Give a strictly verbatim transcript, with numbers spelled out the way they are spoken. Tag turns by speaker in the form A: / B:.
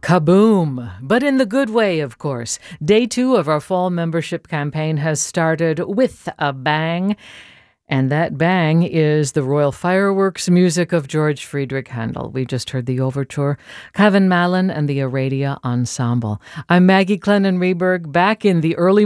A: Kaboom! But in the good way, of course. Day two of our fall membership campaign has started with a bang. And that bang is the royal fireworks music of George Friedrich Handel. We just heard the overture, Kevin Mallon and the Aradia Ensemble. I'm Maggie Clennon Reberg, back in the early